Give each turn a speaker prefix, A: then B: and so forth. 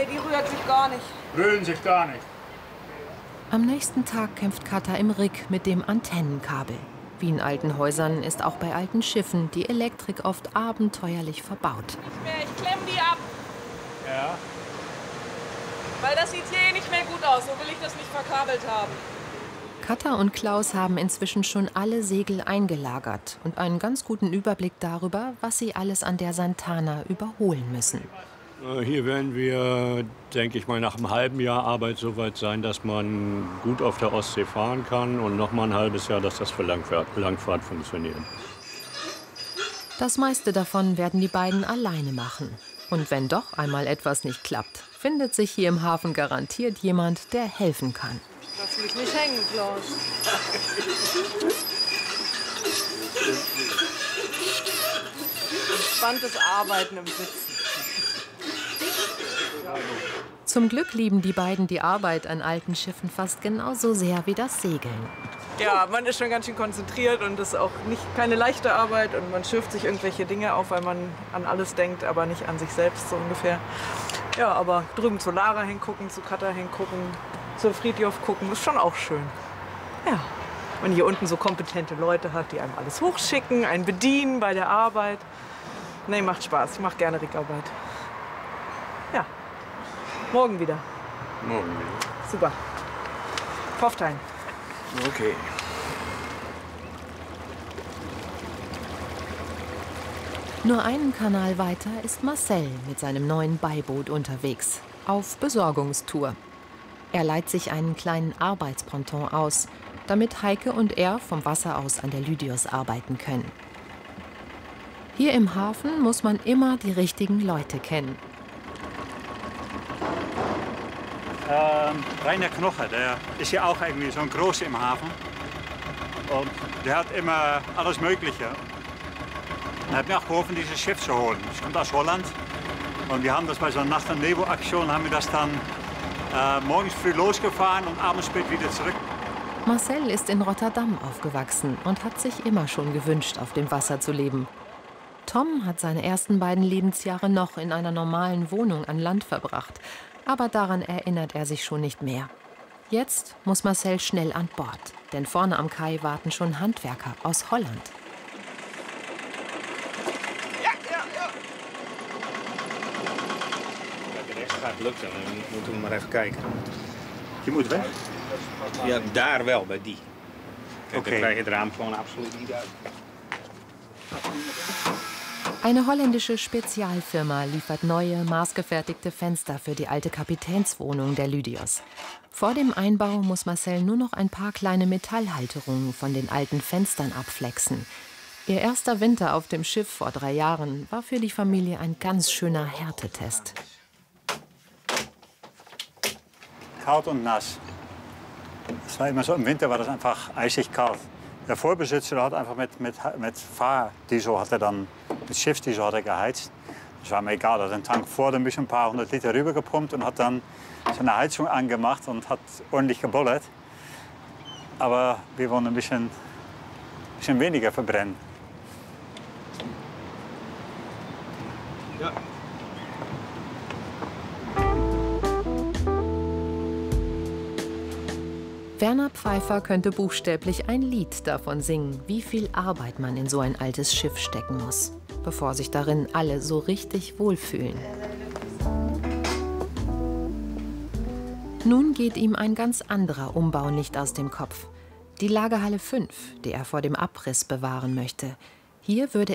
A: Nee, die rührt sich gar nicht.
B: Rühren sich gar nicht.
C: Am nächsten Tag kämpft Kata im Rick mit dem Antennenkabel. Wie in alten Häusern ist auch bei alten Schiffen die Elektrik oft abenteuerlich verbaut.
A: Nicht mehr, ich klemme die ab.
B: Ja.
A: Weil das sieht hier nicht mehr gut aus. So will ich das nicht verkabelt haben.
C: Kata und Klaus haben inzwischen schon alle Segel eingelagert und einen ganz guten Überblick darüber, was sie alles an der Santana überholen müssen.
D: Hier werden wir, denke ich mal, nach einem halben Jahr Arbeit so weit sein, dass man gut auf der Ostsee fahren kann und noch mal ein halbes Jahr, dass das für Langfahrt funktioniert.
C: Das meiste davon werden die beiden alleine machen. Und wenn doch einmal etwas nicht klappt, findet sich hier im Hafen garantiert jemand, der helfen kann.
A: Lass mich nicht hängen, Klaus. Entspanntes Arbeiten im Sitzen.
C: Zum Glück lieben die beiden die Arbeit an alten Schiffen fast genauso sehr wie das Segeln.
A: Ja, man ist schon ganz schön konzentriert und das ist auch keine leichte Arbeit. Und man schürft sich irgendwelche Dinge auf, weil man an alles denkt, aber nicht an sich selbst so ungefähr. Ja, aber drüben zu Lara hingucken, zu Kata hingucken, zu Fridtjof gucken, ist schon auch schön. Ja, und hier unten so kompetente Leute hat, die einem alles hochschicken, einen bedienen bei der Arbeit. Nee, macht Spaß. Ich mache gerne Rickarbeit. Ja, morgen wieder.
D: Morgen wieder.
A: Super. Pfofftein.
D: Okay.
C: Nur einen Kanal weiter ist Marcel mit seinem neuen Beiboot unterwegs, auf Besorgungstour. Er leiht sich einen kleinen Arbeitsponton aus, damit Heike und er vom Wasser aus an der Lydios arbeiten können. Hier im Hafen muss man immer die richtigen Leute kennen.
E: Rainer Knoche, der ist ja auch irgendwie so ein Großer im Hafen. Und der hat immer alles Mögliche. Er hat mir auch geholfen, dieses Schiff zu holen. Es kommt aus Holland. Und wir haben das bei so einer Nacht- und Nebel-Aktion, haben wir das dann morgens früh losgefahren und abends spät wieder zurück.
C: Marcel ist in Rotterdam aufgewachsen und hat sich immer schon gewünscht, auf dem Wasser zu leben. Tom hat seine ersten beiden Lebensjahre noch in einer normalen Wohnung an Land verbracht. Aber daran erinnert er sich schon nicht mehr. Jetzt muss Marcel schnell an Bord, denn vorne am Kai warten schon Handwerker aus Holland.
A: Ja.
F: De rest gaat lukken, dan moeten we maar even kijken.
E: Je moet weg.
F: Ja, daar wel, bij die. Kijk,
E: Oké.
F: dan krijg je het raam gewoon absoluut niet uit.
C: Eine holländische Spezialfirma liefert neue, maßgefertigte Fenster für die alte Kapitänswohnung der Lydios. Vor dem Einbau muss Marcel nur noch ein paar kleine Metallhalterungen von den alten Fenstern abflexen. Ihr erster Winter auf dem Schiff vor 3 Jahren war für die Familie ein ganz schöner Härtetest.
E: Kalt und nass. Es war immer so, im Winter war das einfach eisig kalt. Der Vorbesitzer hat einfach mit Fahrdiesel hat er dann, mit Schiffsdiesel hat er geheizt. Das war mir egal, er hat den Tank vor ein bisschen ein paar 100 Liter rübergepumpt und hat dann seine Heizung angemacht und hat ordentlich gebollert. Aber wir wollen ein bisschen weniger verbrennen.
F: Ja.
C: Werner Pfeiffer könnte buchstäblich ein Lied davon singen, wie viel Arbeit man in so ein altes Schiff stecken muss, bevor sich darin alle so richtig wohlfühlen. Nun geht ihm ein ganz anderer Umbau nicht aus dem Kopf. Die Lagerhalle 5, die er vor dem Abriss bewahren möchte. Hier würde